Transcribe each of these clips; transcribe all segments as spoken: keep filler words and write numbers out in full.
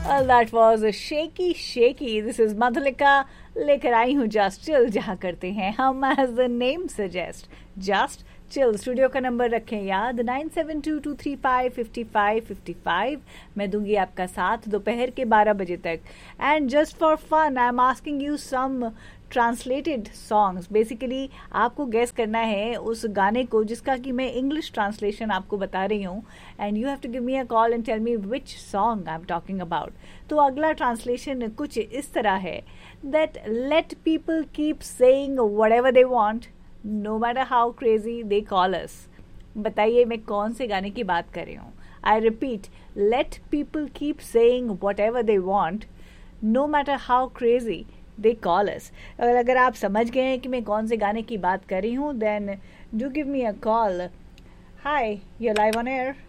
Well, that was a shaky, shaky. This is Madhulika लेकर आई हूँ just chill, जहाँ करते हैं हम as the name suggest just chill. Studio का नंबर रखें याद nine seven to to three five fifty five fifty five. मैं दूंगी आपका साथ दोपहर के बारह बजे तक. And just for fun I am asking you some translated songs. Basically आपको गेस करना है उस गाने को जिसका कि मैं इंग्लिश ट्रांसलेशन आपको बता रही हूँ. And you have to give me a call and tell me which song I am talking about. तो अगला ट्रांसलेशन कुछ इस तरह है that let people keep saying whatever they want no matter how crazy they call us. बताइए मैं कौन से गाने की बात कर रही हूँ. I repeat, let people keep saying whatever they want no matter how crazy they call us. और अगर आप समझ गए हैं कि मैं कौन से गाने की बात कर रही हूँ then do give me a call. Hi, you're live on air.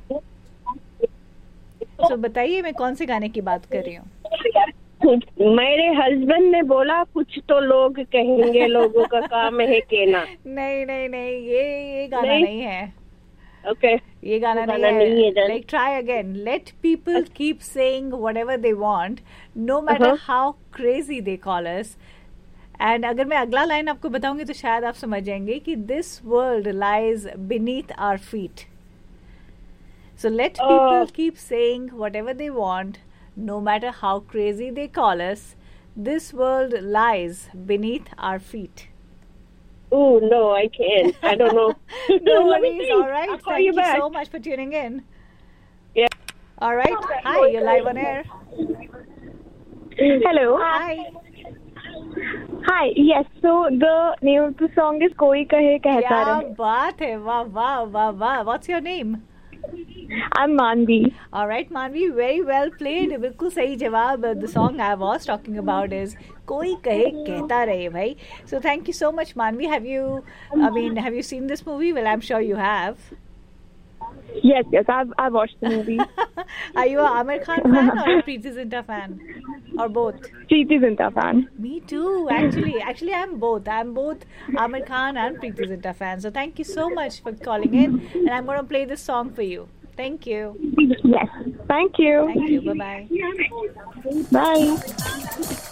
So बताइए मैं कौन से गाने की बात कर रही हूँ. मेरे हस्बैंड ने बोला कुछ तो लोग कहेंगे, लोगों का काम है कहना. नहीं नहीं नहीं, ये ये गाना नहीं, नहीं है. Okay okay. ये गाना, गाना नहीं है. Like try again. Let people keep saying whatever they want no matter how crazy they call us. And अगर मैं अगला लाइन आपको बताऊंगी तो शायद आप समझ जाएंगे कि this world lies beneath our feet. So let people keep saying whatever they want no matter how crazy they call us, this world lies beneath our feet. Oh, no, I can't. I don't know. No worries. All right. Thank you, you so much for tuning in. Yeah. All right. Hi, you're live on air. Hello. Hi. Hi. Yes. So the name of the song is "Koi Kahe Kehta Rahe." क्या बात है. वाह वाह वाह वाह. What's your name? I'm Manvi. All right, Manvi, very well played. बिल्कुल सही जवाब. The song I was talking about is कोई कहे कहता रहे भाई. So thank you so much, Manvi. Have you, I mean, have you seen this movie? Well, I'm sure you have. Yes, yes, I've I've watched the movie. Are you a Aamir Khan fan or a Preity Zinta fan, or both? Preity Zinta fan. Me too. Actually, actually, I'm both. I'm both Aamir Khan and Preity Zinta fan. So thank you so much for calling in, and I'm going to play this song for you. Thank you. Yes. Thank you. Thank you. Bye-bye. Bye.